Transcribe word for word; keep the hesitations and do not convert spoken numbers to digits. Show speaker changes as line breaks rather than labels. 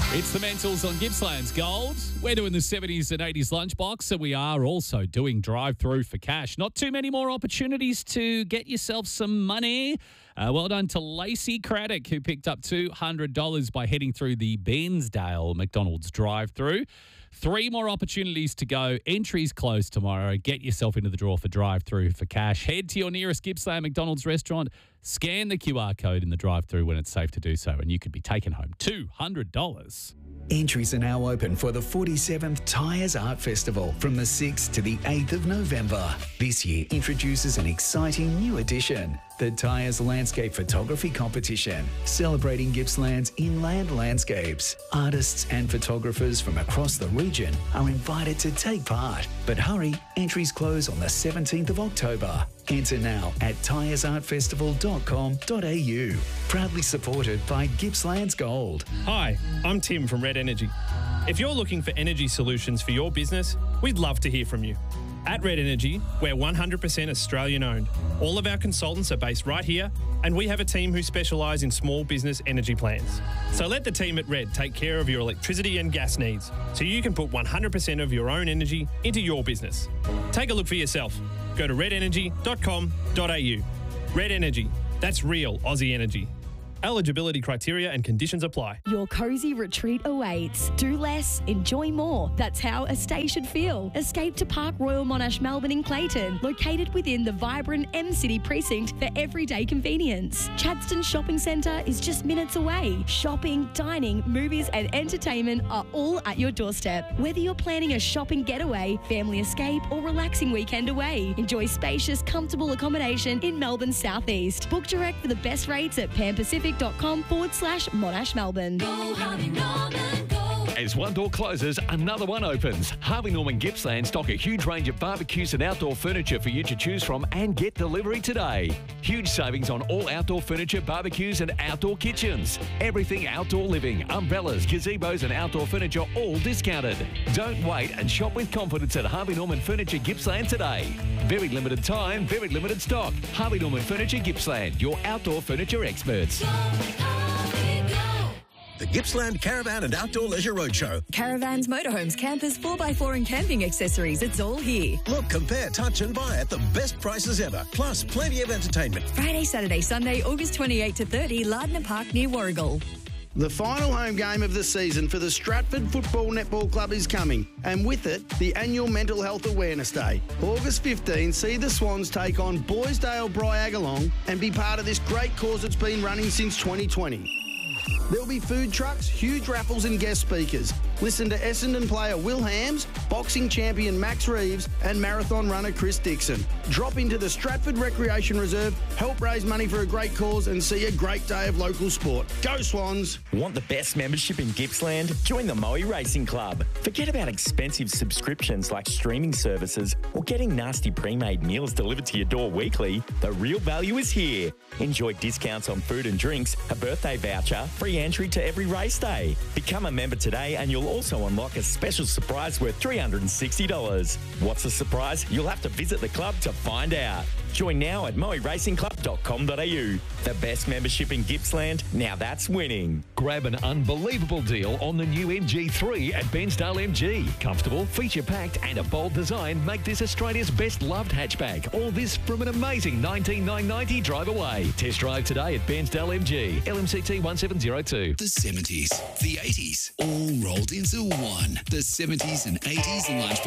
It's the Mentals on Gippsland's Gold. We're doing the seventies and eighties lunchbox, and we are also doing drive-through for cash. Not too many more opportunities to get yourself some money. Uh, well done to Lacey Craddock, who picked up two hundred dollars by heading through the Bairnsdale McDonald's drive-through. Three more opportunities to go. Entries close tomorrow. Get yourself into the draw for drive-through for cash. Head to your nearest Gippsland McDonald's restaurant. Scan the Q R code in the drive-through when it's safe to do so, and you could be taking home two hundred dollars.
Entries are now open for the forty-seventh Tyres Art Festival from the sixth to the eighth of November. This year introduces an exciting new addition, the Tyres Landscape Photography Competition, celebrating Gippsland's inland landscapes. Artists and photographers from across the region are invited to take part. But hurry, entries close on the seventeenth of October. Enter now at tyres art festival dot com dot a u. Proudly supported by Gippsland's Gold.
Hi, I'm Tim from Red Energy. If you're looking for energy solutions for your business, we'd love to hear from you. At Red Energy, we're one hundred percent Australian owned. All of our consultants are based right here, and we have a team who specialise in small business energy plans. So let the team at Red take care of your electricity and gas needs, so you can put one hundred percent of your own energy into your business. Take a look for yourself. Go to red energy dot com dot a u. Red Energy, that's real Aussie energy. Eligibility criteria and conditions apply.
Your cosy retreat awaits. Do less, enjoy more. That's how a stay should feel. Escape to Park Royal Monash Melbourne in Clayton, located within the vibrant M-City precinct for everyday convenience. Chadstone Shopping Centre is just minutes away. Shopping, dining, movies and entertainment are all at your doorstep. Whether you're planning a shopping getaway, family escape or relaxing weekend away, enjoy spacious, comfortable accommodation in Melbourne's southeast. Book direct for the best rates at pan pacific dot com forward slash Monash Melbourne.
Go, Harvey Norman, go.
As one door closes, another one opens. Harvey Norman Gippsland stock a huge range of barbecues and outdoor furniture for you to choose from and get delivery today. Huge savings on all outdoor furniture, barbecues and outdoor kitchens. Everything outdoor living, umbrellas, gazebos and outdoor furniture all discounted. Don't wait and shop with confidence at Harvey Norman Furniture Gippsland today. Very limited time, very limited stock. Harvey Norman Furniture Gippsland, your outdoor furniture experts.
Go, Harvey, go.
The Gippsland Caravan and Outdoor Leisure Roadshow.
Caravans, motorhomes, campers, four by four and camping accessories. It's all here.
Look, compare, touch and buy at the best prices ever. Plus, plenty of entertainment.
Friday, Saturday, Sunday, August twenty-eighth to thirtieth, Lardner Park near Warragul.
The final home game of the season for the Stratford Football Netball Club is coming, and with it, the annual Mental Health Awareness Day. August fifteenth, see the Swans take on Boysdale Bryagalong and be part of this great cause that's been running since twenty twenty. There'll be food trucks, huge raffles and guest speakers. Listen to Essendon player Will Hams, boxing champion Max Reeves and marathon runner Chris Dixon. Drop into the Stratford Recreation Reserve, help raise money for a great cause and see a great day of local sport. Go Swans!
Want the best membership in Gippsland? Join the Moe Racing Club. Forget about expensive subscriptions like streaming services or getting nasty pre-made meals delivered to your door weekly. The real value is here. Enjoy discounts on food and drinks, a birthday voucher, free entry to every race day. Become a member today and you'll also unlock a special surprise worth three hundred sixty dollars. What's the surprise? You'll have to visit the club to find out. Join now at moe racing club dot com dot a u. The best membership in Gippsland, now that's winning.
Grab an unbelievable deal on the new M G three at Bairnsdale M G. Comfortable, feature-packed and a bold design make this Australia's best loved hatchback. All this from an amazing nineteen thousand nine hundred ninety drive away. Test drive today at Bairnsdale M G. L M C T one seven zero two.
The seventies, the eighties, all rolled into one. The seventies and eighties lunch